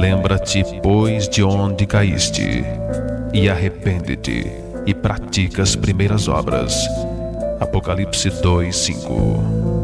Lembra-te, pois, de onde caíste, e arrepende-te, e pratica as primeiras obras. Apocalipse 2:5.